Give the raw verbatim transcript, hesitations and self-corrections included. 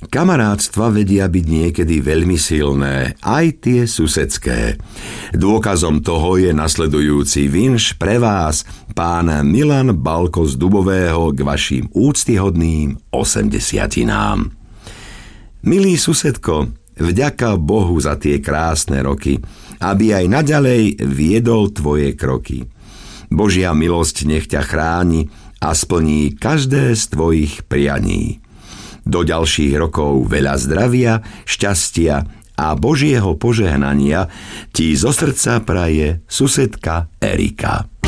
kamarátstva vedia byť niekedy veľmi silné, aj tie susedské. Dôkazom toho je nasledujúci vinš pre vás, pán Milan Balko z Dubového, k vašim úctyhodným osemdesiatinám. Milý susedko, vďaka Bohu za tie krásne roky, aby aj naďalej viedol tvoje kroky. Božia milosť nech ťa chráni a splní každé z tvojich prianí. Do ďalších rokov veľa zdravia, šťastia a Božieho požehnania ti zo srdca praje susedka Erika.